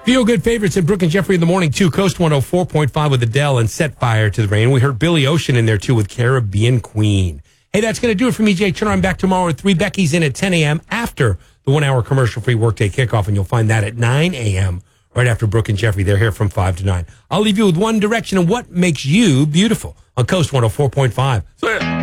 Feel good favorites at Brooke and Jeffrey in the morning, too. Coast 104.5 with Adele and Set Fire to the Rain. We heard Billy Ocean in there, too, with Caribbean Queen. Hey, that's going to do it for me, Jay Turner. I'm back tomorrow at 3. Becky's in at 10 a.m. after the 1-hour commercial-free workday kickoff, and you'll find that at 9 a.m. right after Brooke and Jeffrey. They're here from 5 to 9. I'll leave you with one direction on what makes you beautiful on Coast 104.5. See ya.